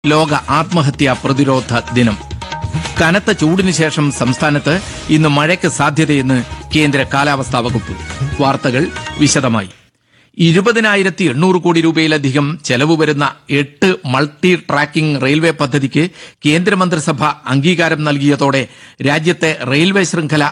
ലോക ആത്മഹത്യാ പ്രതിരോധ ദിനം. കനത്ത ചൂടിന് ശേഷം സംസ്ഥാനത്ത് ഇന്ന് മഴയ്ക്ക് സാധ്യതയെന്ന് കേന്ദ്ര കാലാവസ്ഥാ വകുപ്പ്. വാർത്തകൾ വിശദമായി. 20,800 കോടി രൂപയിലധികം ചെലവ് വരുന്ന 8 മൾട്ടി ട്രാക്കിംഗ് റെയിൽവേ പദ്ധതിക്ക് കേന്ദ്രമന്ത്രിസഭ അംഗീകാരം നൽകിയതോടെ രാജ്യത്തെ റെയിൽവേ ശൃംഖല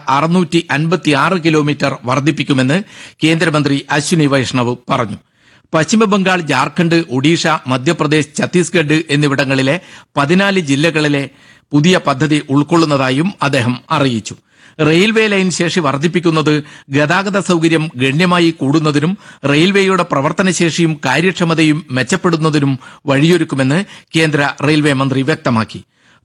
656 കിലോമീറ്റർ വർദ്ധിപ്പിക്കുമെന്ന് കേന്ദ്രമന്ത്രി അശ്വിനി വൈഷ്ണവ് പറഞ്ഞു. പശ്ചിമബംഗാൾ, ജാർഖണ്ഡ്, ഒഡീഷ, മധ്യപ്രദേശ്, ഛത്തീസ്ഗഡ് എന്നിവിടങ്ങളിലെ 14 ജില്ലകളിലെ പുതിയ പദ്ധതി ഉൾക്കൊള്ളുന്നതായും അദ്ദേഹം അറിയിച്ചു. റെയിൽവേ ലൈൻ ശേഷി വർദ്ധിപ്പിക്കുന്നത് ഗതാഗത സൌകര്യം ഗണ്യമായി കൂടുന്നതിനും റെയിൽവേയുടെ പ്രവർത്തനശേഷിയും കാര്യക്ഷമതയും മെച്ചപ്പെടുന്നതിനും വഴിയൊരുക്കുമെന്ന് കേന്ദ്ര റെയിൽവേ മന്ത്രി വ്യക്തമാക്കി.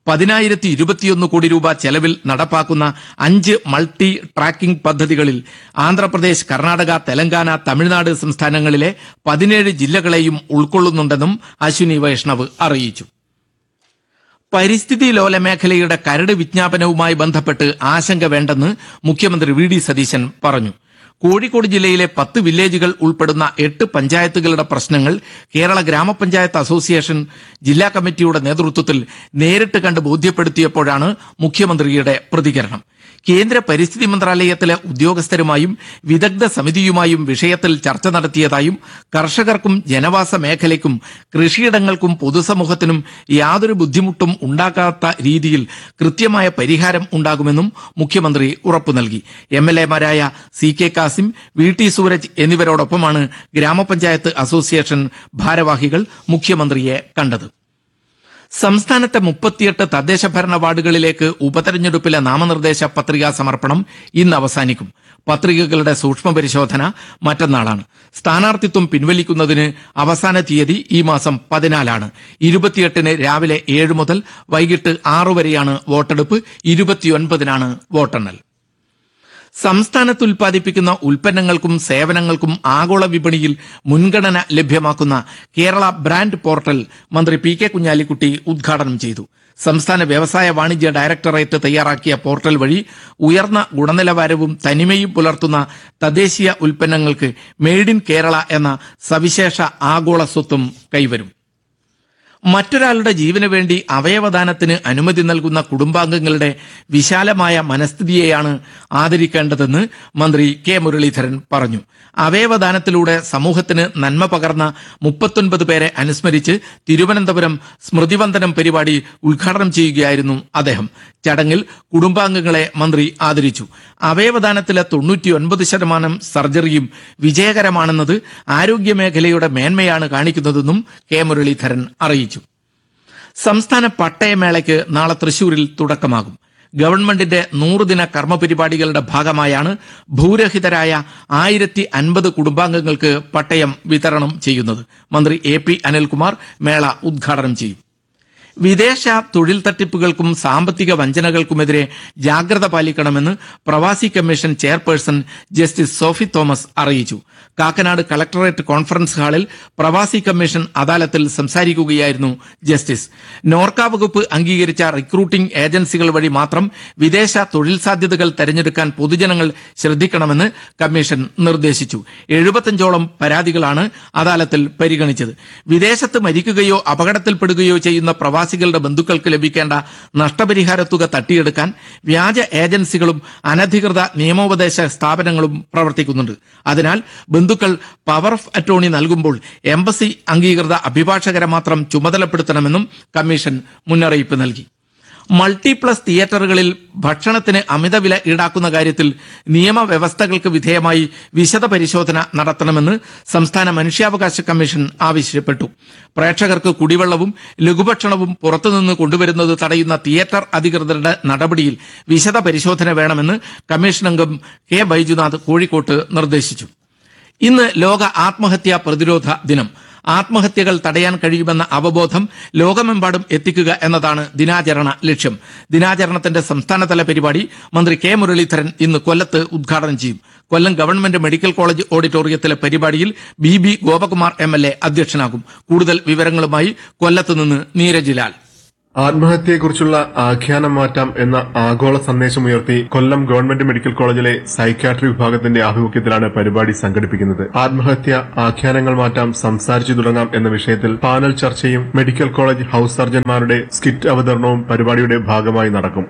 10,021 കോടി രൂപ ചെലവിൽ നടപ്പാക്കുന്ന 5 മൾട്ടി ട്രാക്കിംഗ് പദ്ധതികളിൽ ആന്ധ്രാപ്രദേശ്, കർണാടക, തെലങ്കാന, തമിഴ്നാട് സംസ്ഥാനങ്ങളിലെ 17 ജില്ലകളെയും ഉൾക്കൊള്ളുന്നുണ്ടെന്നും അശ്വിനി വൈഷ്ണവ് അറിയിച്ചു. പരിസ്ഥിതി ലോല മേഖലയുടെ കരട് വിജ്ഞാപനവുമായി ബന്ധപ്പെട്ട് ആശങ്ക വേണ്ടെന്ന് മുഖ്യമന്ത്രി വി.ഡി. സതീശൻ പറഞ്ഞു. കോഴിക്കോട് ജില്ലയിലെ 10 വില്ലേജുകൾ ഉൾപ്പെടുന്ന 8 പഞ്ചായത്തുകളുടെ പ്രശ്നങ്ങൾ കേരള ഗ്രാമപഞ്ചായത്ത് അസോസിയേഷൻ ജില്ലാ കമ്മിറ്റിയുടെ നേതൃത്വത്തിൽ നേരിട്ട് കണ്ട് ബോധ്യപ്പെടുത്തിയപ്പോഴാണ് മുഖ്യമന്ത്രിയുടെ പ്രതികരണം. കേന്ദ്ര പരിസ്ഥിതി മന്ത്രാലയത്തിലെ ഉദ്യോഗസ്ഥരുമായും വിദഗ്ധ സമിതിയുമായും വിഷയത്തിൽ ചർച്ച നടത്തിയതായും കർഷകർക്കും ജനവാസ മേഖലയ്ക്കും കൃഷിയിടങ്ങൾക്കും പൊതുസമൂഹത്തിനും യാതൊരു ബുദ്ധിമുട്ടും ഉണ്ടാകാത്ത രീതിയിൽ കൃത്യമായ പരിഹാരം ഉണ്ടാകുമെന്നും മുഖ്യമന്ത്രി ഉറപ്പു നൽകി. MLA-മാരായ CK കാസിം, VT സൂരജ് എന്നിവരോടൊപ്പമാണ് ഗ്രാമപഞ്ചായത്ത് അസോസിയേഷൻ ഭാരവാഹികൾ മുഖ്യമന്ത്രിയെ കണ്ടത്. സംസ്ഥാനത്തെ 38 തദ്ദേശ ഭരണ വാർഡുകളിലേക്ക് ഉപതെരഞ്ഞെടുപ്പിലെ നാമനിർദ്ദേശ പത്രികാ സമർപ്പണം ഇന്ന് അവസാനിക്കും. പത്രികകളുടെ സൂക്ഷ്മ പരിശോധന മറ്റന്നാളാണ്. സ്ഥാനാർത്ഥിത്വം പിൻവലിക്കുന്നതിന് അവസാന തീയതി ഈ മാസം 14 28-ന് രാവിലെ 7 മുതൽ വൈകിട്ട് 6 വരെയാണ് വോട്ടെടുപ്പ്. 29-നാണ് വോട്ടെണ്ണൽ. സംസ്ഥാനത്ത് ഉൽപ്പാദിപ്പിക്കുന്ന ഉൽപ്പന്നങ്ങൾക്കും സേവനങ്ങൾക്കും ആഗോള വിപണിയിൽ മുൻഗണന ലഭ്യമാക്കുന്ന കേരള ബ്രാൻഡ് പോർട്ടൽ മന്ത്രി PK കുഞ്ഞാലിക്കുട്ടി ഉദ്ഘാടനം ചെയ്തു. സംസ്ഥാന വ്യവസായ വാണിജ്യ ഡയറക്ടറേറ്റ് തയ്യാറാക്കിയ പോർട്ടൽ വഴി ഉയർന്ന ഗുണനിലവാരവും തനിമയും പുലർത്തുന്ന തദ്ദേശീയ ഉൽപ്പന്നങ്ങൾക്ക് മെയ്ഡ് ഇൻ കേരള എന്ന സവിശേഷ ആഗോള സ്വത്വം കൈവരും. മറ്റൊരാളുടെ ജീവന് വേണ്ടി അവയവദാനത്തിന് അനുമതി നൽകുന്ന കുടുംബാംഗങ്ങളുടെ വിശാലമായ മനസ്ഥിതിയെയാണ് ആദരിക്കേണ്ടതെന്ന് മന്ത്രി K. മുരളീധരൻ പറഞ്ഞു. അവയവദാനത്തിലൂടെ സമൂഹത്തിന് നന്മ പകർന്ന 39 പേരെ അനുസ്മരിച്ച് തിരുവനന്തപുരം സ്മൃതിവന്ദനം പരിപാടി ഉദ്ഘാടനം ചെയ്യുകയായിരുന്നു അദ്ദേഹം. ചടങ്ങിൽ കുടുംബാംഗങ്ങളെ മന്ത്രി ആദരിച്ചു. അവയവദാനത്തിലെ 99% സർജറിയും വിജയകരമാണെന്നത് ആരോഗ്യമേഖലയുടെ മേന്മയാണ് കാണിക്കുന്നതെന്നും K. മുരളീധരൻ അറിയിച്ചു. സംസ്ഥാന പട്ടയമേളയ്ക്ക് നാളെ തൃശൂരിൽ തുടക്കമാകും. ഗവൺമെന്റിന്റെ 100 ദിന കർമ്മപരിപാടികളുടെ ഭാഗമായാണ് ഭൂരഹിതരായ 1050 കുടുംബാംഗങ്ങൾക്ക് പട്ടയം വിതരണം ചെയ്യുന്നത്. മന്ത്രി AP അനിൽകുമാർ മേള ഉദ്ഘാടനം ചെയ്യും. വിദേശ തൊഴിൽ തട്ടിപ്പുകൾക്കും സാമ്പത്തിക വഞ്ചനകൾക്കുമെതിരെ ജാഗ്രത പാലിക്കണമെന്ന് പ്രവാസി commission chairperson justice Sophy Thomas അറിയിച്ചു. കാക്കനാട് കളക്ടറേറ്റ് കോൺഫറൻസ് ഹാളിൽ പ്രവാസി കമ്മീഷൻ അദാലത്തിൽ സംസാരിക്കുകയായിരുന്നു ജസ്റ്റിസ്. നോർക്ക വകുപ്പ് അംഗീകരിച്ച റിക്രൂട്ടിംഗ് ഏജൻസികൾ വഴി മാത്രം വിദേശ തൊഴിൽ സാധ്യതകൾ തെരഞ്ഞെടുക്കാൻ പൊതുജനങ്ങൾ ശ്രദ്ധിക്കണമെന്ന് കമ്മീഷൻ നിർദ്ദേശിച്ചു. 75ഓളം പരാതികളാണ് അദാലത്തിൽ പരിഗണിച്ചത്. വിദേശത്ത് മരിക്കുകയോ അപകടത്തിൽപ്പെടുകയോ ചെയ്യുന്ന പ്രവാസികളുടെ ബന്ധുക്കൾക്ക് ലഭിക്കേണ്ട നഷ്ടപരിഹാര തുക തട്ടിയെടുക്കാൻ വ്യാജ ഏജൻസികളും അനധികൃത നിയമോപദേശ സ്ഥാപനങ്ങളും പ്രവർത്തിക്കുന്നുണ്ട്. അതിനാൽ ബന്ധുക്കൾ പവർ ഓഫ് അറ്റോർണി നൽകുമ്പോൾ എംബസി അംഗീകൃത അഭിഭാഷകരെ മാത്രം ചുമതലപ്പെടുത്തണമെന്നും കമ്മീഷൻ മുന്നറിയിപ്പ് നൽകി. മൾട്ടിപ്ലക്സ് തിയേറ്ററുകളിൽ ഭക്ഷണത്തിന് അമിതവില ഈടാക്കുന്ന കാര്യത്തിൽ നിയമവ്യവസ്ഥകൾക്ക് വിധേയമായി വിശദ പരിശോധന നടത്തണമെന്ന് സംസ്ഥാന മനുഷ്യാവകാശ കമ്മീഷൻ ആവശ്യപ്പെട്ടു. പ്രേക്ഷകർക്ക് കുടിവെള്ളവും ലഘുഭക്ഷണവും പുറത്തുനിന്ന് കൊണ്ടുവരുന്നത് തടയുന്ന തിയേറ്റർ അധികൃതരുടെ നടപടിയിൽ വിശദ പരിശോധന വേണമെന്ന് കമ്മീഷൻ അംഗം K. ബൈജുനാഥ് കോഴിക്കോട്ട് നിർദ്ദേശിച്ചു. ഇന്ന് ലോക ആത്മഹത്യാ പ്രതിരോധ ദിനം. ആത്മഹത്യകൾ തടയാൻ കഴിയുമെന്ന അവബോധം ലോകമെമ്പാടും എത്തിക്കുക എന്നതാണ് ദിനാചരണ ലക്ഷ്യം. ദിനാചരണത്തിന്റെ സംസ്ഥാനതല പരിപാടി മന്ത്രി K. മുരളീധരൻ ഇന്ന് കൊല്ലത്ത് ഉദ്ഘാടനം ചെയ്യും. കൊല്ലം ഗവൺമെന്റ് മെഡിക്കൽ കോളേജ് ഓഡിറ്റോറിയത്തിലെ പരിപാടിയിൽ BB ഗോപകുമാർ MLA അധ്യക്ഷനാകും. കൂടുതൽ വിവരങ്ങളുമായി കൊല്ലത്ത് നിന്ന് നീരജ് ലാൽ. ആത്മഹത്യയെക്കുറിച്ചുള്ള ആഖ്യാനം മാറ്റാം എന്ന ആഗോള സന്ദേശമുയർത്തി കൊല്ലം ഗവൺമെന്റ് മെഡിക്കൽ കോളേജിലെ സൈക്യാട്രി വിഭാഗത്തിന്റെ ആഭിമുഖ്യത്തിലാണ് പരിപാടി സംഘടിപ്പിക്കുന്നത്. ആത്മഹത്യ ആഖ്യാനങ്ങൾ മാറ്റാം, സംസാരിച്ചു തുടങ്ങാം എന്ന വിഷയത്തിൽ പാനൽ ചർച്ചയും മെഡിക്കൽ കോളേജ് ഹൌസ് സർജൻമാരുടെ സ്കിറ്റ് അവതരണവും പരിപാടിയുടെ ഭാഗമായി നടക്കും.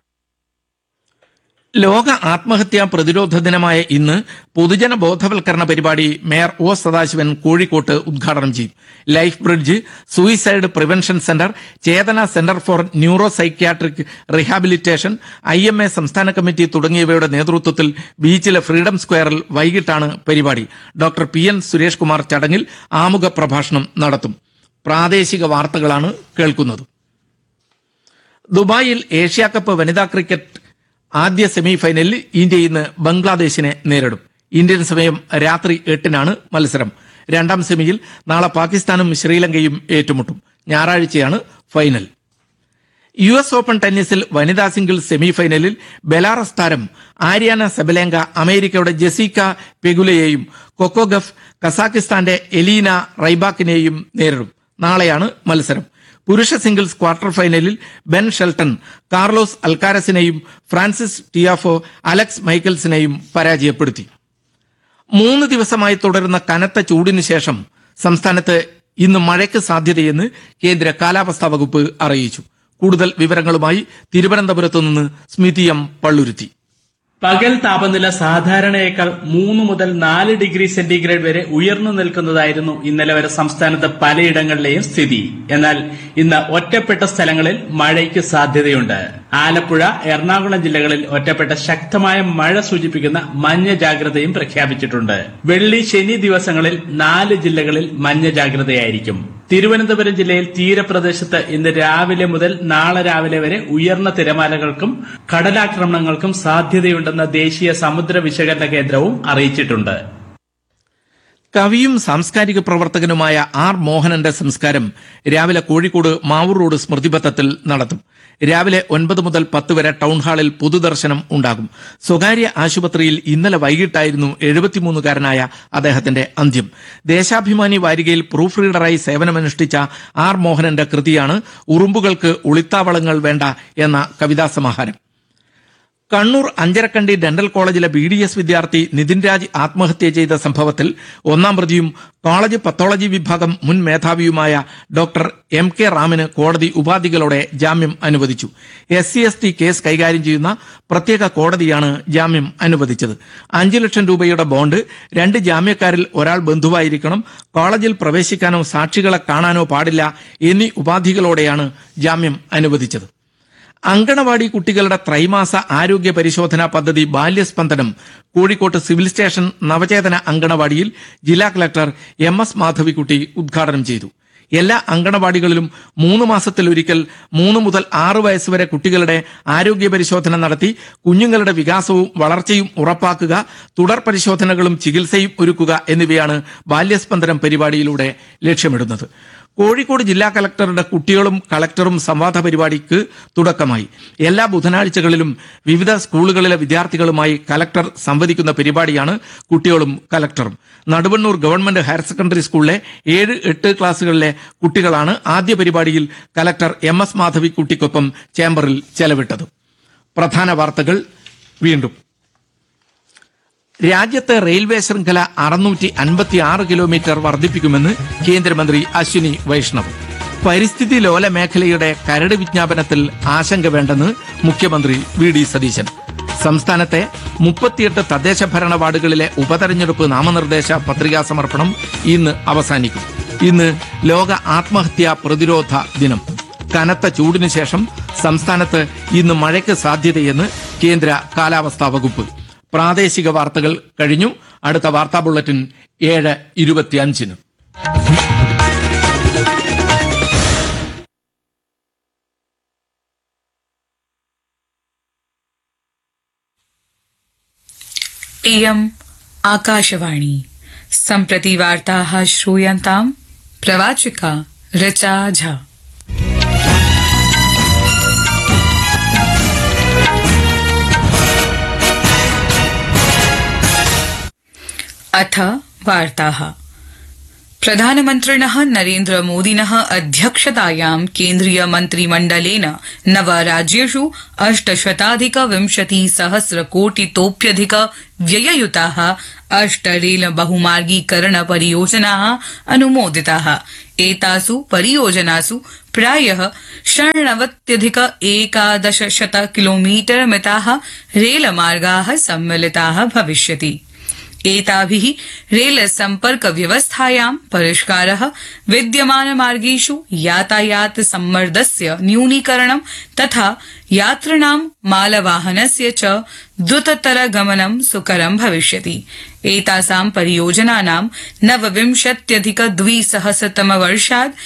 ലോക ആത്മഹത്യാ പ്രതിരോധ ദിനമായ ഇന്ന് പൊതുജന ബോധവൽക്കരണ പരിപാടി മേയർ ഒ സദാശിവൻ കോഴിക്കോട്ട് ഉദ്ഘാടനം ചെയ്യും. Life bridge, suicide prevention centre, Chetana centre for neuro psychiatric rehabilitation, IMA സംസ്ഥാന കമ്മിറ്റി തുടങ്ങിയവയുടെ നേതൃത്വത്തിൽ ബീച്ചിലെ ഫ്രീഡം സ്ക്വയറിൽ വൈകിട്ടാണ് പരിപാടി. ഡോക്ടർ PN സുരേഷ് കുമാർ ചടങ്ങിൽ ആമുഖ പ്രഭാഷണം നടത്തും. പ്രാദേശിക വാർത്തകളാണ് കേൾക്കുന്നത്. ദുബായിൽ ഏഷ്യാകപ്പ് വനിതാ ക്രിക്കറ്റ് ആദ്യ സെമിഫൈനലിൽ ഇന്ത്യ ഇന്ന് ബംഗ്ലാദേശിനെ നേരിടും. ഇന്ത്യൻ സമയം രാത്രി 8-നാണ് മത്സരം. രണ്ടാം സെമിയിൽ നാളെ പാകിസ്ഥാനും ശ്രീലങ്കയും ഏറ്റുമുട്ടും. ഞായറാഴ്ചയാണ് ഫൈനൽ. US ഓപ്പൺ ടെന്നീസിൽ വനിതാ സിംഗിൾസ് സെമിഫൈനലിൽ ബെലാറസ് താരം ആര്യാന സെബലേങ്ക അമേരിക്കയുടെ ജെസിക്ക പെഗുലയെയും കൊക്കോ ഗഫ് കസാക്കിസ്ഥാന്റെ എലീന റൈബാക്കിനെയും നേരിടും. നാളെയാണ് മത്സരം. പുരുഷ സിംഗിൾസ് ക്വാർട്ടർ ഫൈനലിൽ Ben Shelton Carlos അൽക്കാരസിനെയും Francis ടിയാഫോ Alex മൈക്കൽസിനെയും പരാജയപ്പെടുത്തി. 3 ദിവസമായി തുടരുന്ന കനത്ത ചൂടിന് ശേഷം സംസ്ഥാനത്ത് ഇന്ന് മഴയ്ക്ക് സാധ്യതയെന്ന് കേന്ദ്ര കാലാവസ്ഥാ വകുപ്പ് അറിയിച്ചു. കൂടുതൽ വിവരങ്ങളുമായി തിരുവനന്തപുരത്തു നിന്ന് സ്മിതി M. പള്ളുരുത്തി. പകൽ താപനില സാധാരണയേക്കാൾ 3 മുതൽ 4 ഡിഗ്രി സെന്റിഗ്രേഡ് വരെ ഉയർന്നു നിൽക്കുന്നതായിരുന്നു ഇന്നലെ വരെ സംസ്ഥാനത്ത് പലയിടങ്ങളിലെയും സ്ഥിതി. എന്നാൽ ഇന്ന് ഒറ്റപ്പെട്ട സ്ഥലങ്ങളിൽ മഴയ്ക്ക് സാധ്യതയുണ്ട്. ആലപ്പുഴ, എറണാകുളം ജില്ലകളിൽ ഒറ്റപ്പെട്ട ശക്തമായ മഴ സൂചിപ്പിക്കുന്ന മഞ്ഞ ജാഗ്രതയും പ്രഖ്യാപിച്ചിട്ടുണ്ട്. വെള്ളി, ശനി ദിവസങ്ങളിൽ 4 ജില്ലകളിൽ മഞ്ഞ ജാഗ്രതയായിരിക്കും. തിരുവനന്തപുരം ജില്ലയിൽ തീരപ്രദേശത്ത് ഇന്ന് രാവിലെ മുതൽ നാളെ രാവിലെ വരെ ഉയർന്ന തിരമാലകൾക്കും കടലാക്രമണങ്ങൾക്കും സാധ്യതയുണ്ടെന്ന് ദേശീയ സമുദ്ര വിശകലന കേന്ദ്രവും അറിയിച്ചിട്ടുണ്ട്. കവിയും സാംസ്കാരിക പ്രവർത്തകനുമായ R. മോഹനന്റെ സംസ്കാരം രാവിലെ കോഴിക്കോട് മാവൂർ റോഡ് സ്മൃതിപഥത്തിൽ നടത്തും. രാവിലെ 9 മുതൽ 10 വരെ ടൗൺ ഹാളിൽ പൊതുദർശനം ഉണ്ടാകും. സ്വകാര്യ ആശുപത്രിയിൽ ഇന്നലെ വൈകിട്ടായിരുന്നു 73-കാരനായ അദ്ദേഹത്തിന്റെ അന്ത്യം. Deshabhimani വാരികയിൽ proof റീഡറായി സേവനമനുഷ്ഠിച്ച R. മോഹനന്റെ കൃതിയാണ് ഉറുമ്പുകൾക്ക് ഒളിത്താവളങ്ങൾ വേണ്ട എന്ന കവിതാ സമാഹാരം. കണ്ണൂർ അഞ്ചരക്കണ്ടി ഡെന്റൽ കോളേജിലെ BDS വിദ്യാർത്ഥി നിതിൻ രാജ് ആത്മഹത്യ ചെയ്ത സംഭവത്തിൽ 1-ാം പ്രതിയും കോളേജ് പത്തോളജി വിഭാഗം മുൻ മേധാവിയുമായ ഡോക്ടർ MK റാമിന് കോടതി ഉപാധികളോടെ ജാമ്യം അനുവദിച്ചു. SC/ST കേസ് കൈകാര്യം ചെയ്യുന്ന പ്രത്യേക കോടതിയാണ് ജാമ്യം അനുവദിച്ചത്. 5 ലക്ഷം രൂപയുടെ ബോണ്ട്, 2 ജാമ്യക്കാരിൽ ഒരാൾ ബന്ധുവായിരിക്കണം, കോളേജിൽ പ്രവേശിക്കാനോ സാക്ഷികളെ കാണാനോ പാടില്ല എന്നീ ഉപാധികളോടെയാണ് ജാമ്യം അനുവദിച്ചത്. അങ്കണവാടി കുട്ടികളുടെ ത്രൈമാസ ആരോഗ്യ പരിശോധനാ പദ്ധതി ബാല്യസ്പന്ദനം കോഴിക്കോട്ട് സിവിൽ സ്റ്റേഷൻ നവചേതന അങ്കണവാടിയിൽ ജില്ലാ കളക്ടർ MS മാധവിക്കുട്ടി ഉദ്ഘാടനം ചെയ്തു. എല്ലാ അങ്കണവാടികളിലും 3 മാസത്തിലൊരിക്കൽ 3 മുതൽ 6 വയസ്സുവരെ കുട്ടികളുടെ ആരോഗ്യ പരിശോധന നടത്തി കുഞ്ഞുങ്ങളുടെ വികാസവും വളർച്ചയും ഉറപ്പാക്കുക, തുടർ പരിശോധനകളും ചികിത്സയും ഒരുക്കുക എന്നിവയാണ് ബാല്യസ്പന്ദനം പരിപാടിയിലൂടെ ലക്ഷ്യമിടുന്നത്. കോഴിക്കോട് ജില്ലാ കളക്ടറുടെ കുട്ടികളും കളക്ടറും സംവാദ പരിപാടിക്ക് തുടക്കമായി. എല്ലാ ബുധനാഴ്ചകളിലും വിവിധ സ്കൂളുകളിലെ വിദ്യാർത്ഥികളുമായി കളക്ടർ സംവദിക്കുന്ന പരിപാടിയാണ് കുട്ടികളും കളക്ടറും. നടുവണ്ണൂർ ഗവൺമെന്റ് ഹയർ സെക്കൻഡറി സ്കൂളിലെ 7-8 ക്ലാസുകളിലെ കുട്ടികളാണ് ആദ്യ പരിപാടിയിൽ കളക്ടർ MS മാധവിക്കുട്ടിക്കൊപ്പം ചേംബറിൽ ചെലവിട്ടത്. പ്രധാന വാർത്തകൾ വീണ്ടും. രാജ്യത്തെ റെയിൽവേ ശൃംഖല 656 കിലോമീറ്റർ വർദ്ധിപ്പിക്കുമെന്ന് കേന്ദ്രമന്ത്രി അശ്വിനി വൈഷ്ണവ്. പരിസ്ഥിതി ലോല മേഖലയുടെ കരട് വിജ്ഞാപനത്തിൽ ആശങ്ക വേണ്ടെന്ന് മുഖ്യമന്ത്രി VD സതീശൻ. സംസ്ഥാനത്തെ 38 തദ്ദേശ ഭരണ വാർഡുകളിലെ ഉപതെരഞ്ഞെടുപ്പ് നാമനിർദ്ദേശ പത്രികാ സമർപ്പണം ഇന്ന് അവസാനിക്കും. ഇന്ന് ലോക ആത്മഹത്യാ പ്രതിരോധ ദിനം. കനത്ത ചൂടിന് ശേഷം സംസ്ഥാനത്ത് ഇന്ന് മഴയ്ക്ക് സാധ്യതയെന്ന് കേന്ദ്ര കാലാവസ്ഥാ വകുപ്പ്. പ്രാദേശിക വാർത്തകൾ കഴിഞ്ഞു. അടുത്ത വാർത്താ ബുള്ളറ്റിൻ 7:25. इयम् आकाशवाणी। सम्प्रति वार्ताः श्रूयन्ताम्। प्रवाचिका ऋचा झा। अथ वार्ताः। प्रधानमन्त्रिणः नरेन्द्र मोदिनः अध्यक्षतायां केन्द्रीय मन्त्रिमण्डलेन नव राज्येषु 850,000,000,000 व्यययुताः 8 रेल बहुमार्गीकरण परियोजनाः अनुमोदिताः। एतासु परियोजनासु प्रायः 96,111 किलोमीटर मिताः रेलमार्गाः सम्मिलिताः भविष्यति। एताभिः रेल सम्पर्क व्यवस्थायां परिष्कारः, विद्यमान मार्गेषु यातायात सम्मर्दस्य न्यूनीकरणं तथा यात्रिणां मालवाहनस्य च द्रुततर गमनं सुकरं भविष्यति। एतासां परियोजनानां 29,200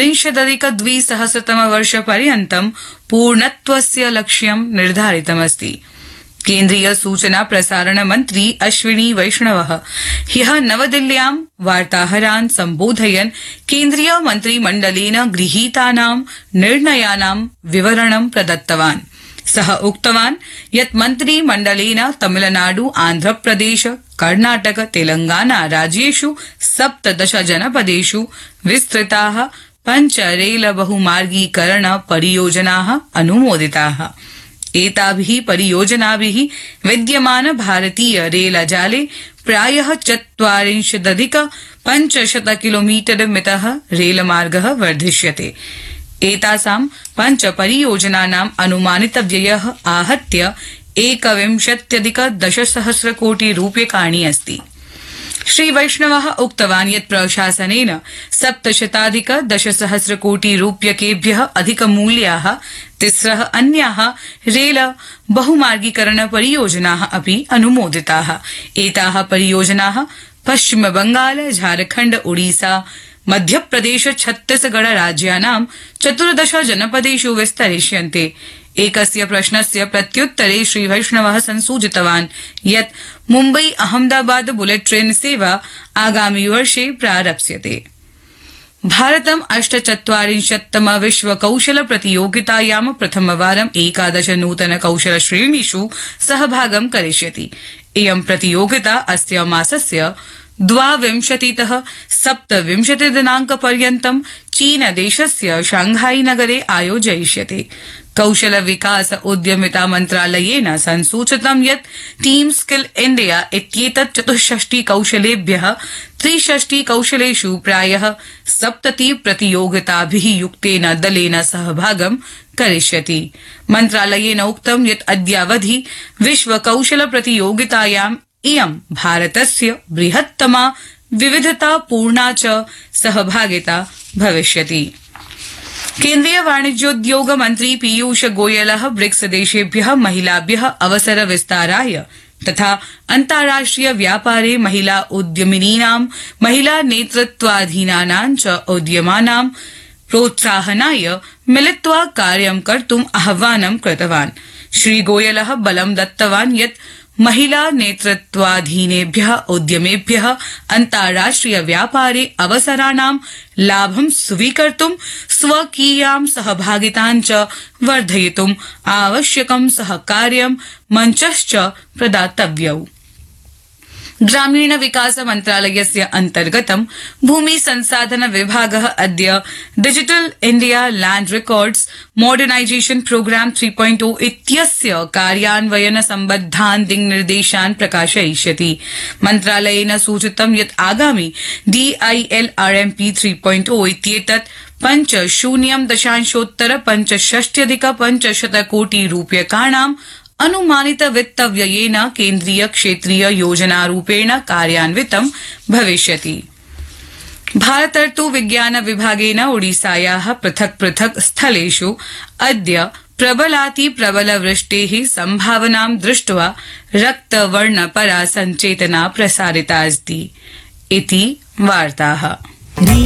30,200 पूर्णत्वस्य लक्ष्यं निर्धारितमस्ति। केन्द्रीय सूचना प्रसारण मन्त्री अश्विनी वैष्णवः ह्यः नवदिल्ल्यां वार्ताहरान् सम्बोधयन् केन्द्रीय मन्त्रिमण्डलेन गृहीतानां निर्णयानां विवरणं प्रदत्तवान्। सः उक्तवान् यत् मन्त्रिमण्डलेन तमिलनाडु, आन्ध्रप्रदेश, कर्णाटक, तेलंगाना राज्येषु 17 जनपदेषु विस्तृताः 5 रेल बहुमार्गीकरण परियोजनाः अनुमोदिताः। एताभिः परियोजनाभिः विद्यमान भारतीय रेलजाले प्रायः 40,500 किलोमीटर मितः रेलमार्गः वर्धिष्यते। एतासां 5 परियोजनानाम् अनुमानित व्ययः आहत्य 21,10,000 कोटि रूप्यकाणि अस्ति। श्री वैष्णवः उक्तवान् यत् प्रशासनेन 7,10,000 कोटि रूप्यकेभ्यः अधिकमूल्याः 3 अन्याः रेल बहुमार्गीकरण परियोजनाः अपि अनुमोदिताः। एताः परियोजनाः पश्चिम बंगाल, झारखण्ड, ओडिसा, मध्यप्रदेश, छत्तीसगढ़ राज्यानां 14 जनपदेषु विस्तरिष्यन्ते। एकस्य प्रश्नस्य प्रत्युत्तरे श्री वैष्णवः संसूचितवान् यत् मुम्बई अहमदाबाद बुलेट ट्रेन सेवा आगामि वर्षे प्रारप्स्यते। भारतम् 48तम विश्व कौशल प्रतियोगितायां प्रथमवारं 11 नूतन कौशल श्रेणीषु सहभागं करिष्यति। इयं प्रतियोगिता अस्य मासस्य 22तः 27 दिनाङ्कपर्यन्तं चीनदेशस्य शांघाई नगरे आयोजयिष्यते। कौशल विकास उद्यमिता मन्त्रालयेन संसूचितं यत् टीम स्किल इंडिया इत्येतत् 64 कौशलेभ्यः 63 कौशलेषु प्रायः 70 प्रतियोगिताभिः युक्तेन दलेन सहभागं करिष्यति। मन्त्रालयेन उक्तं यत् अद्यावधि विश्व कौशल प्रतियोगितायाम् इयं भारतस्य बृहत्तमा विविधतापूर्णा च सहभागिता भविष्यति। केन्द्रीय वाणिज्योद्योग मन्त्री पीयूष गोयलः ब्रिक्स देशेभ्यः महिलाभ्यः अवसर विस्ताराय तथा अन्ताराष्ट्रिय व्यापारे महिला उद्यमिनीनां, महिला नेतृत्वाधीनानां च उद्यमानां प्रोत्साहनाय मिलित्वा कार्यं कर्तुम् आह्वानं कृतवान्। श्री गोयलः बलं दत्तवान् यत् महिला नेतृत्वाधीनेभ्यः उद्यमेभ्यः अन्ताराष्ट्रिय व्यापारे अवसराणां लाभं स्वीकर्तुं स्वकीयां सहभागितां च वर्धयितुम् आवश्यकं सहकार्यं मञ्चश्च प्रदातव्यौ। ग्रामीण विकास मन्त्रालयस्य अन्तर्गतं भूमि संसाधन विभागः अद्य digital India land records modernisation programme 3.0 इत्यस्य कार्यान्वयन सम्बद्धान् दिङ्निर्देशान् प्रकाशयिष्यति। मन्त्रालयेन सूचितं यत् आगामि DILRMP 3.0 इत्येतत् 5,0.65 कोटि रूप्यकाणां अनुमानित वित्तव्ययेन केन्द्रीय क्षेत्रीय योजनारूपेण कार्यान्वितं भविष्यति। भारतर्तु विज्ञान विभागेन ओडिसायाः पृथक् पृथक् स्थलेषु अद्य प्रबलाति प्रबल वृष्टेः सम्भावनां दृष्ट्वा रक्तवर्णपरा सञ्चेतना प्रसारिता अस्ति इति वार्ताः।